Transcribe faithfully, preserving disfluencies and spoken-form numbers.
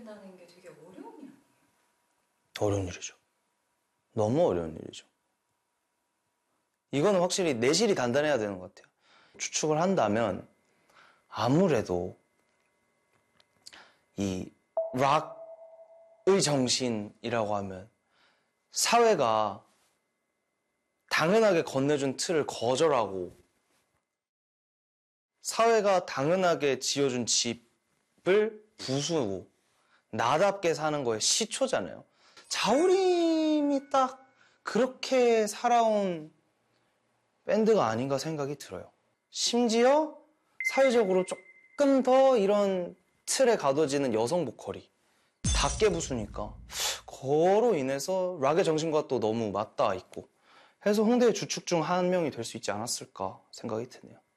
된다는 게 되게 어려운 일 아니에요? 어려운 일이죠. 너무 어려운 일이죠. 이거는 확실히 내실이 단단해야 되는 것 같아요. 추측을 한다면 아무래도 이 락의 정신이라고 하면 사회가 당연하게 건네준 틀을 거절하고 사회가 당연하게 지어준 집을 부수고 나답게 사는 거에 시초잖아요. 자우림이 딱 그렇게 살아온 밴드가 아닌가 생각이 들어요. 심지어 사회적으로 조금 더 이런 틀에 가둬지는 여성 보컬이 다 깨부수니까 그로 인해서 락의 정신과 또 너무 맞닿아 있고 해서 홍대의 주축 중 한 명이 될 수 있지 않았을까 생각이 드네요.